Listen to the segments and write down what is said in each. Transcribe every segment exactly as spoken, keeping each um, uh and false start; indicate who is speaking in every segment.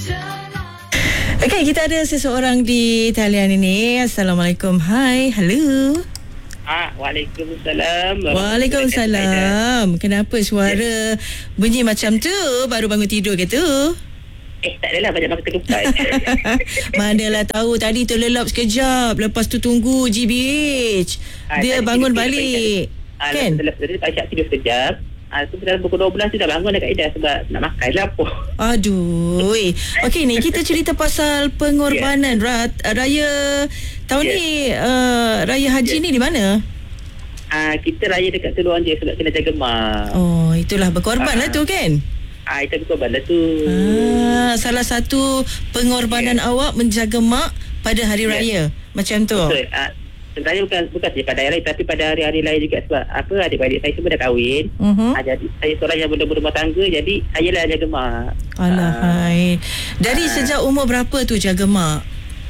Speaker 1: Okey, kita ada seseorang di talian ini. Assalamualaikum. Hai, hello.
Speaker 2: Ah, Waalaikumsalam.
Speaker 1: Waalaikumsalam. Kenapa suara bunyi macam tu? Baru bangun tidur ke tu?
Speaker 2: Eh, tak adalah, banyak makan ketupat.
Speaker 1: Manalah tahu, tadi terlelap sekejap, lepas tu tunggu G B H. Dia
Speaker 2: Ah,
Speaker 1: bangun
Speaker 2: tidur,
Speaker 1: balik.
Speaker 2: Ah,
Speaker 1: Kan?
Speaker 2: Lepas tu Pak Syak tidur sekejap. Ah, tu dalam pukul dua belas tu dah bangun dah Kak Ida sebab nak makan lapar.
Speaker 1: Aduh. Okey ni kita cerita pasal pengorbanan yeah. raya tahun yeah. ni uh, raya haji yeah. ni di mana?
Speaker 2: Ah, kita raya dekat Teluk je sebab kena jaga mak.
Speaker 1: Oh, itulah berkorban ah. lah tu kan?
Speaker 2: Ah, itu berkorban lah tu.
Speaker 1: Ah, salah satu pengorbanan yeah. awak menjaga mak pada hari yeah. raya macam tu.
Speaker 2: Betul. Ah, sebenarnya bukan bukan saja pada hari raya tapi pada hari-hari lain juga sebab apa adik-adik saya semua dah kahwin. Uh-huh. Ah, jadi saya seorang yang belum berumah tangga jadi saya lah jaga mak.
Speaker 1: Alahai. Dari ah. sejak umur berapa tu jaga mak?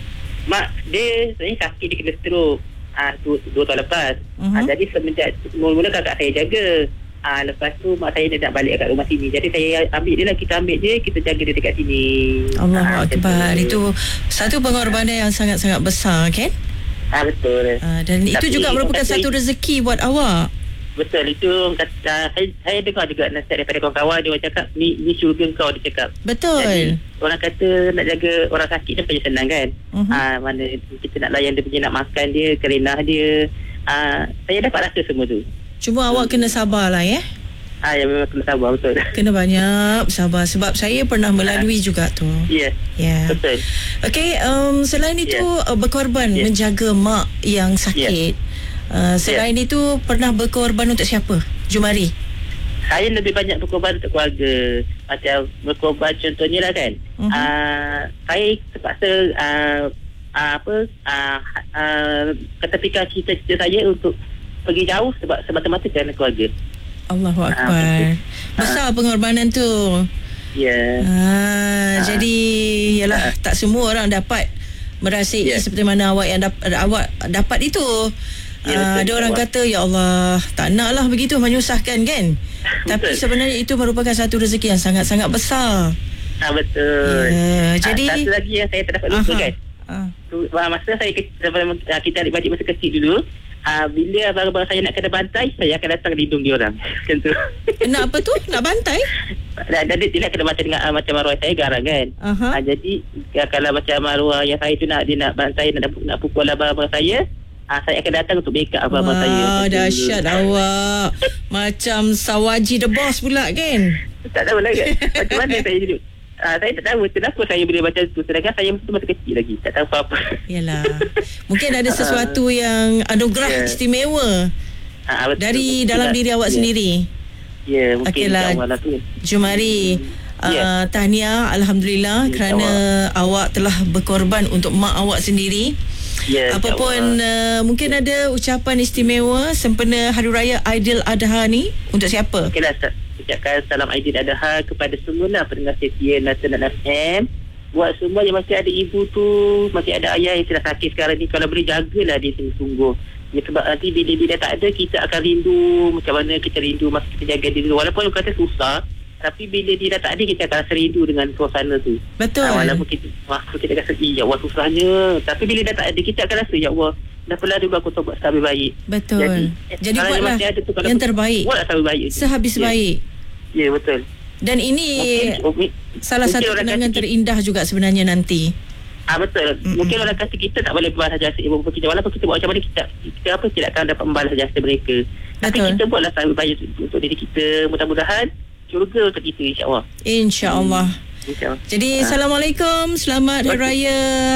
Speaker 2: Mak dia sebenarnya sakit, dia kena stroke. Ah, dua, dua tahun lepas. Uh-huh. Ah, jadi semenjak mula-mula kakak saya jaga. Ah, lepas tu mak saya dia nak balik kat rumah sini. Jadi saya ambil dia lah, kita ambil dia, kita jaga dia dekat sini.
Speaker 1: Allahu Akbar. Itu satu pengorbanan yang sangat-sangat besar kan?
Speaker 2: Ah, betul.
Speaker 1: Ah, dan itu Tapi, juga merupakan satu rezeki buat awak.
Speaker 2: Betul, itu kata, saya, saya dengar juga nasihat daripada kawan-kawan, dia orang cakap ni ni syurga kau, dia cakap.
Speaker 1: Betul.
Speaker 2: Jadi, orang kata nak jaga orang sakit ni paling senang kan. Uh-huh. Ah, mana kita nak layan dia punya, nak makan dia, kerenah dia. Ah, saya dapat rasa semua tu.
Speaker 1: Cuma hmm. awak kena sabarlah ya.
Speaker 2: Ah, ya memang kena sabar, betul.
Speaker 1: Kena banyak sabar sebab saya pernah melalui ah. juga tu.
Speaker 2: Ya. Yeah.
Speaker 1: Ya. Yeah.
Speaker 2: Betul.
Speaker 1: Okey, um, selain itu yeah. berkorban yeah. menjaga mak yang sakit. Yeah. Uh, selain yeah. itu pernah berkorban untuk siapa? Jumari.
Speaker 2: Saya lebih banyak berkorban untuk keluarga. Macam berkorban contohnya lah kan. Uh-huh. Uh, saya terpaksa uh, uh, apa uh, uh, ketepikan cita-cita saya untuk pergi jauh sebab semata-mata kerana keluarga.
Speaker 1: Allahu Akbar. Uh, Besar uh, pengorbanan tu.
Speaker 2: Ya. Yeah.
Speaker 1: Uh, uh, jadi yalah uh, tak semua orang dapat merasai yeah. seperti mana awak yang dapat awak dapat itu. Ya, uh, ada orang awak. kata ya Allah tak naklah begitu menyusahkan kan. Tapi sebenarnya itu merupakan satu rezeki yang sangat-sangat besar.
Speaker 2: Ah, betul.
Speaker 1: Yeah. Jadi
Speaker 2: uh, satu lagi yang saya tak dapat lupa kan. Uh. Masa saya kecil, kita adik-adik masa kecil dulu, Uh, bila abang-abang saya nak kena bantai, saya akan datang lindung dia orang. Macam tu.
Speaker 1: Nak apa tu? Nak bantai?
Speaker 2: Dia, dia nak kena bantai dengan uh, macam arwah saya garang kan. Uh-huh. Uh, jadi uh, kalau macam arwah yang saya tu nak dia nak bantai, nak, nak pukul abang-abang saya, uh, saya akan datang untuk backup abang-abang
Speaker 1: Wah,
Speaker 2: saya.
Speaker 1: Wah, dahsyat awak. Macam Sawaji the boss pula kan?
Speaker 2: Tak tahu lah kan. Macam mana saya hidup. Uh, saya tak tahu kenapa saya boleh baca tu. Sedangkan saya masih kecil lagi. Tak tahu apa-apa.
Speaker 1: Yalah. Mungkin ada sesuatu uh, yang anugerah yeah. istimewa uh, betul, dari betul, dalam betul, diri awak yeah. sendiri. Ya, yeah, mungkin okay lah, tu. Jumari, hmm. uh, yeah. tahniah Alhamdulillah yeah, kerana awak telah berkorban untuk mak awak sendiri. Yeah, Apapun uh, mungkin ada ucapan istimewa sempena Hari Raya Aidiladha ni untuk siapa?
Speaker 2: Okey lah, ucapkan salam Aidiladha kepada semua lah pendengar setia Nasional F M. Buat semua yang masih ada ibu tu, masih ada ayah yang sedang sakit sekarang ni, kalau boleh jagalah dia sungguh-sungguh. Ya, sebab nanti bila dia tak ada, kita akan rindu macam mana kita rindu masa kita jaga dia dulu. Walaupun kata susah, tapi bila dia dah tak ada, kita akan rasa rindu dengan suasana tu.
Speaker 1: Betul.
Speaker 2: Ha, walaupun kita, waktu kita rasa, ya Allah susahnya. Tapi bila dah tak ada, kita akan rasa, ya Allah, dah pernah dulu aku buat lebih baik.
Speaker 1: Betul. Jadi, Jadi buatlah tu, yang terbaik.
Speaker 2: Buatlah lebih baik.
Speaker 1: Sehabis
Speaker 2: ya.
Speaker 1: baik.
Speaker 2: Ya, betul.
Speaker 1: Dan ini mungkin, salah mungkin satu kenangan terindah kita, juga sebenarnya nanti.
Speaker 2: Ah, betul. Mm-mm. Mungkin orang kata kita tak boleh membalas jasa ibu bapa kita. Walaupun kita buat macam mana, kita, kita apa tidak akan dapat membalas jasa mereka. Tapi betul. Kita buatlah lebih baik untuk, untuk diri kita. Mudah-mudahan syurga untuk kita, insya-Allah.
Speaker 1: Insya-Allah. Hmm.
Speaker 2: Insya-Allah.
Speaker 1: Jadi ha. Assalamualaikum, selamat Hari Raya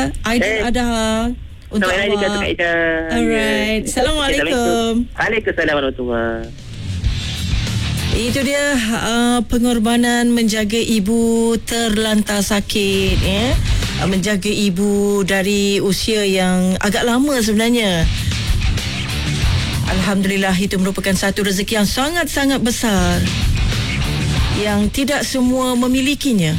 Speaker 1: Aidiladha untuk
Speaker 2: awak. Selamat Hari Raya.
Speaker 1: Alright. Assalamualaikum.
Speaker 2: Waalaikumsalam warahmatullahi.
Speaker 1: Itu dia uh, pengorbanan menjaga ibu terlantar sakit ya. Uh, menjaga ibu dari usia yang agak lama sebenarnya. Alhamdulillah, itu merupakan satu rezeki yang sangat-sangat besar yang tidak semua memilikinya.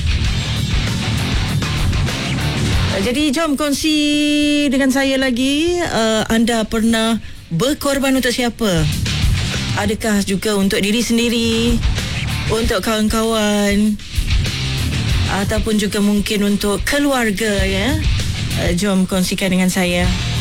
Speaker 1: Uh, jadi jom kongsi dengan saya lagi, uh, anda pernah berkorban untuk siapa? Adakah juga untuk diri sendiri, untuk kawan-kawan, ataupun juga mungkin untuk keluarga, ya. Uh, jom kongsikan dengan saya.